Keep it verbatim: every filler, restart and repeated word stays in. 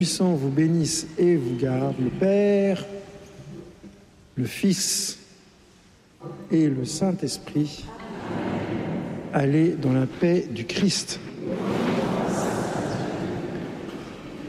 Puissant vous bénisse et vous garde, le Père, le Fils et le Saint-Esprit. Allez dans la paix du Christ.